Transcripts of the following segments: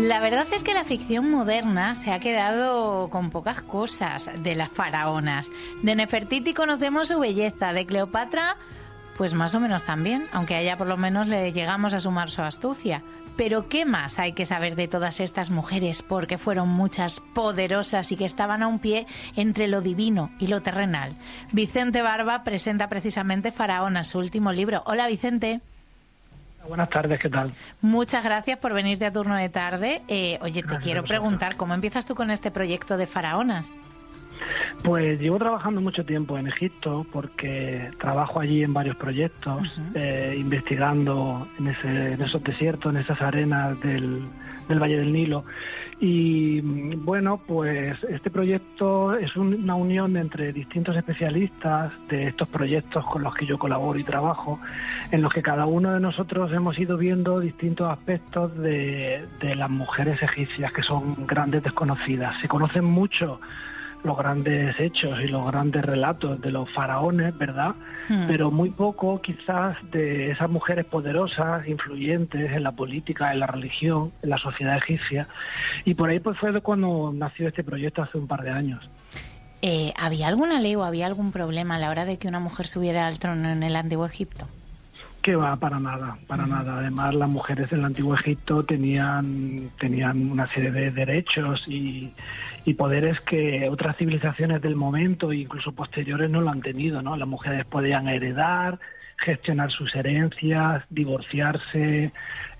La verdad es que la ficción moderna se ha quedado con pocas cosas de las faraonas. De Nefertiti conocemos su belleza, de Cleopatra, pues más o menos también, aunque a ella por lo menos le llegamos a sumar su astucia. Pero ¿qué más hay que saber de todas estas mujeres? Porque fueron muchas, poderosas y que estaban a un pie entre lo divino y lo terrenal. Vicente Barba presenta precisamente Faraonas, su último libro. Hola, Vicente. Buenas tardes, ¿qué tal? Muchas gracias por venirte a turno de tarde. Oye, te quiero preguntar, ¿cómo empiezas tú con este proyecto de Faraonas? Pues llevo trabajando mucho tiempo en Egipto porque trabajo allí en varios proyectos, investigando en esos desiertos, en esas arenas del Valle del Nilo. Y bueno, pues este proyecto es una unión entre distintos especialistas de estos proyectos con los que yo colaboro y trabajo, en los que cada uno de nosotros hemos ido viendo distintos aspectos de las mujeres egipcias que son grandes desconocidas. Se conocen mucho los grandes hechos y los grandes relatos de los faraones, ¿verdad? Pero muy poco quizás de esas mujeres poderosas, influyentes en la política, en la religión, en la sociedad egipcia. Y por ahí pues fue cuando nació este proyecto hace un par de años. ¿Había alguna ley o había algún problema a la hora de que una mujer subiera al trono en el Antiguo Egipto? Que va, para nada, para nada. Además, las mujeres en el Antiguo Egipto tenían una serie de derechos y poderes que otras civilizaciones del momento e incluso posteriores no lo han tenido, ¿no? Las mujeres podían heredar, gestionar sus herencias, divorciarse,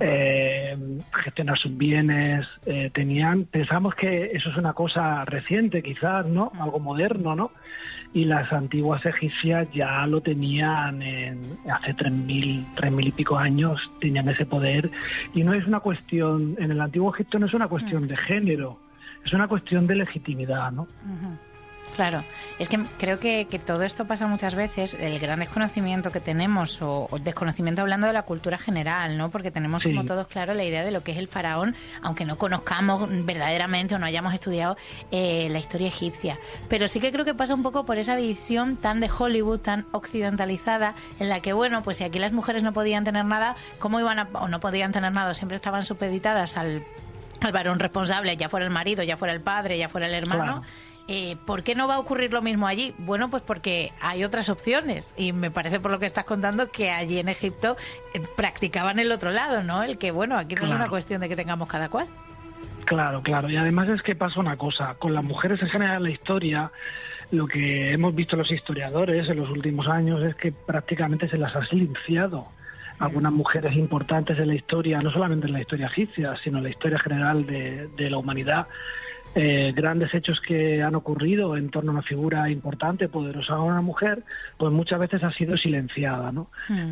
gestionar sus bienes. Pensamos que eso es una cosa reciente, quizás, ¿no? Algo moderno, ¿no? Y las antiguas egipcias ya lo tenían hace 3.000 y pico años, tenían ese poder. Y no es una cuestión, en el Antiguo Egipto no es una cuestión de género, es una cuestión de legitimidad, ¿no? Claro, es que creo que todo esto pasa muchas veces, el gran desconocimiento que tenemos, o desconocimiento hablando de la cultura general, ¿no? Porque tenemos como todos claro la idea de lo que es el faraón, aunque no conozcamos verdaderamente o no hayamos estudiado la historia egipcia. Pero sí que creo que pasa un poco por esa visión tan de Hollywood, tan occidentalizada, en la que, bueno, pues si aquí las mujeres no podían tener nada, ¿cómo iban o no podían tener nada? Siempre estaban supeditadas al varón responsable, ya fuera el marido, ya fuera el padre, ya fuera el hermano. Claro. ¿Por qué no va a ocurrir lo mismo allí? Bueno, pues porque hay otras opciones y me parece por lo que estás contando que allí en Egipto practicaban el otro lado, ¿no? El que, bueno, aquí no es una cuestión de que tengamos cada cual. Claro, claro. Y además es que pasa una cosa, con las mujeres en general en la historia, lo que hemos visto los historiadores en los últimos años es que prácticamente se las ha silenciado. Algunas mujeres importantes en la historia, no solamente en la historia egipcia, sino en la historia general de la humanidad, grandes hechos que han ocurrido en torno a una figura importante, poderosa, a una mujer, pues muchas veces ha sido silenciada, ¿no?